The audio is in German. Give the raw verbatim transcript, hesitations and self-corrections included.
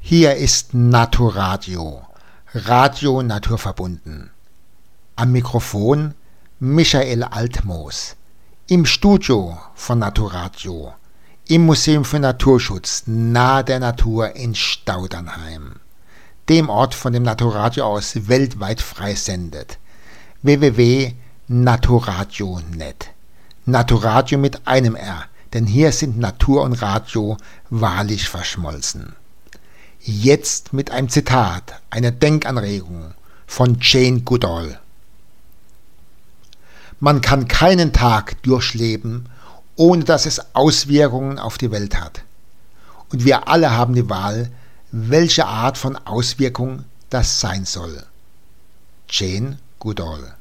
Hier ist Naturradio, Radio naturverbunden. Am Mikrofon Michael Altmoos, im Studio von Naturradio, im Museum für Naturschutz nahe der Natur in Staudernheim, dem Ort, von dem Naturradio aus weltweit frei sendet. w w w punkt naturradio punkt net. Naturradio mit einem R, denn hier sind Natur und Radio wahrlich verschmolzen. Jetzt mit einem Zitat, einer Denkanregung von Jane Goodall. Man kann keinen Tag durchleben, ohne dass es Auswirkungen auf die Welt hat. Und wir alle haben die Wahl, welche Art von Auswirkung das sein soll. Jane Goodall.